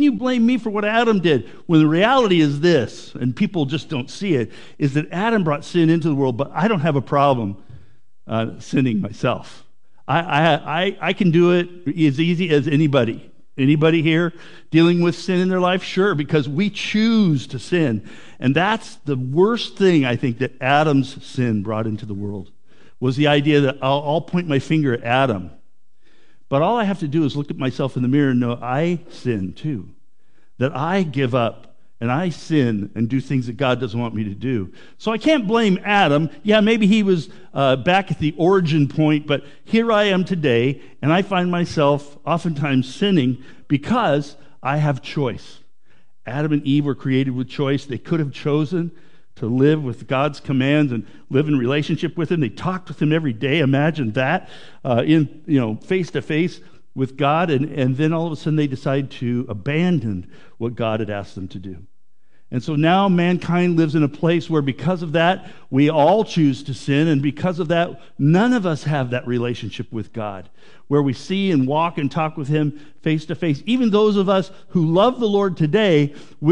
you blame me for what Adam did? When the reality is this, and people just don't see it, is that Adam brought sin into the world, but I don't have a problem sinning myself. I can do it as easy as anybody. Anybody here dealing with sin in their life? Sure, because we choose to sin. And that's the worst thing, I think, that Adam's sin brought into the world, was the idea that I'll point my finger at Adam. But all I have to do is look at myself in the mirror and know I sin too. That I give up and I sin and do things that God doesn't want me to do. So I can't blame Adam. Yeah, maybe he was back at the origin point, but here I am today, and I find myself oftentimes sinning because I have choice. Adam and Eve were created with choice. They could have chosen to live with God's commands and live in relationship with Him. They talked with Him every day. Imagine that, face to face with God, and then all of a sudden they decide to abandon what God had asked them to do. And so now mankind lives in a place where because of that, we all choose to sin, and because of that, none of us have that relationship with God, where we see and walk and talk with Him face to face. Even those of us who love the Lord today,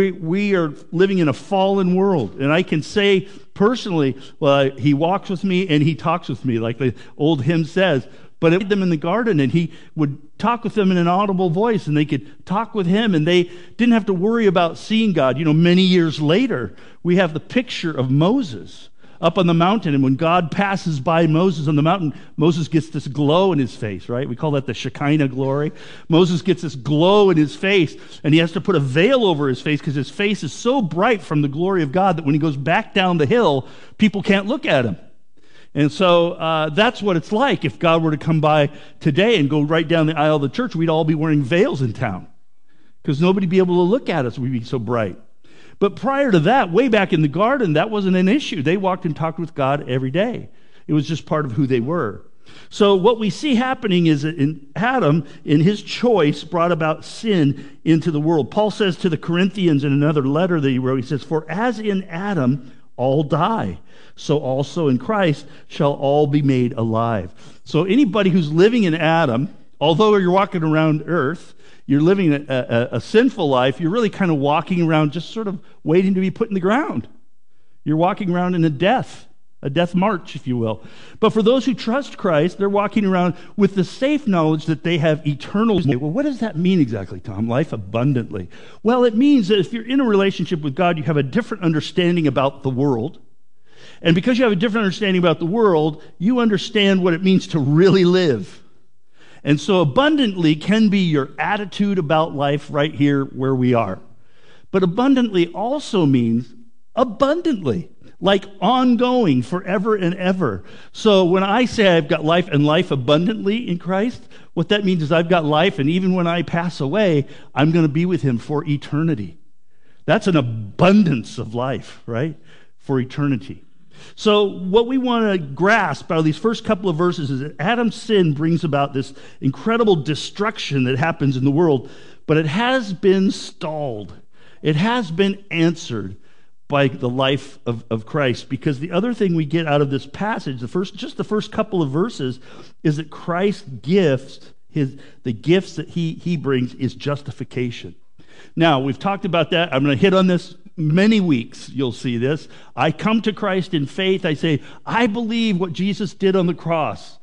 we are living in a fallen world. And I can say personally, well, He walks with me and He talks with me, like the old hymn says. But it them in the garden, and He would talk with them in an audible voice, and they could talk with Him, and they didn't have to worry about seeing God. Many years later, we have the picture of Moses up on the mountain, and when God passes by Moses on the mountain, Moses gets this glow in his face, right? We call that the Shekinah glory. Moses gets this glow in his face, and he has to put a veil over his face because his face is so bright from the glory of God that when he goes back down the hill, people can't look at him. And so that's what it's like if God were to come by today and go right down the aisle of the church. We'd all be wearing veils in town because nobody'd be able to look at us. We'd be so bright. But prior to that, way back in the garden, that wasn't an issue. They walked and talked with God every day. It was just part of who they were. So what we see happening is that in Adam, in his choice, brought about sin into the world. Paul says to the Corinthians in another letter that he wrote, he says, "For as in Adam all die, so also in Christ shall all be made alive." So anybody who's living in Adam, although you're walking around earth, you're living a sinful life, you're really kind of walking around just sort of waiting to be put in the ground. You're walking around in a death march, if you will. But for those who trust Christ, they're walking around with the safe knowledge that they have eternal life. Well, what does that mean exactly, Tom? Life abundantly. Well, it means that if you're in a relationship with God, you have a different understanding about the world. And because you have a different understanding about the world, you understand what it means to really live. And so abundantly can be your attitude about life right here where we are. But abundantly also means abundantly, like ongoing, forever and ever. So when I say I've got life and life abundantly in Christ, what that means is I've got life, and even when I pass away, I'm going to be with Him for eternity. That's an abundance of life, right? For eternity. So what we want to grasp out of these first couple of verses is that Adam's sin brings about this incredible destruction that happens in the world, but it has been stalled. It has been answered by the life of Christ, because the other thing we get out of this passage, the first couple of verses, is that Christ's gifts, the gifts that he brings, is justification. Now, we've talked about that. I'm going to hit on this many weeks. You'll see this. I come to Christ in faith. I say, I believe what Jesus did on the cross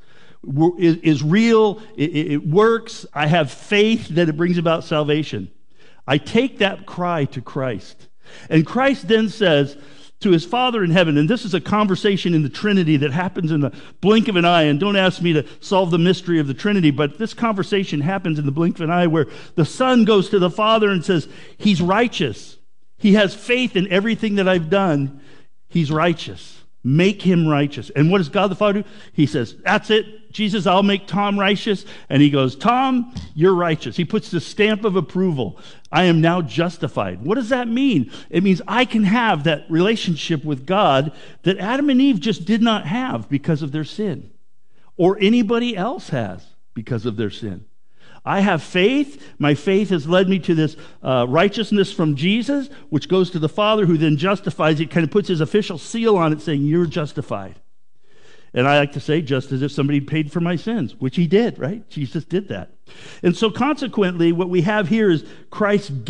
is real. It works. I have faith that it brings about salvation. I take that cry to Christ. And Christ then says to His Father in heaven, and this is a conversation in the Trinity that happens in the blink of an eye, and don't ask me to solve the mystery of the Trinity, but this conversation happens in the blink of an eye where the Son goes to the Father and says, He's righteous. He has faith in everything that I've done. He's righteous. Make Him righteous. And what does God the Father do? He says, that's it, Jesus, I'll make Tom righteous. And He goes, Tom, you're righteous. He puts the stamp of approval. I am now justified. What does that mean? It means I can have that relationship with God that Adam and Eve just did not have because of their sin, or anybody else has because of their sin. I have faith. My faith has led me to this righteousness from Jesus, which goes to the Father, who then justifies it, kind of puts His official seal on it, saying, you're justified. And I like to say, just as if somebody paid for my sins, which He did, right? Jesus did that. And so consequently, what we have here is Christ